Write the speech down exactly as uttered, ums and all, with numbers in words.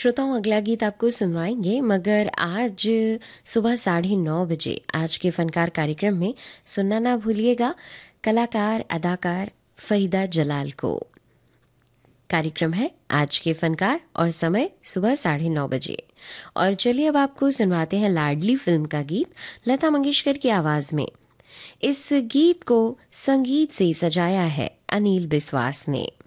श्रोताओं, अगला गीत आपको सुनवाएंगे, मगर आज सुबह साढ़े नौ बजे आज के फनकार कार्यक्रम में सुनना ना भूलिएगा कलाकार अदाकार फरीदा जलाल को। कार्यक्रम है आज के फनकार और समय सुबह साढ़े नौ बजे। और चलिए अब आपको सुनवाते हैं लाडली फिल्म का गीत लता मंगेशकर की आवाज में। इस गीत को संगीत से सजाया है अनिल बिस्वास ने।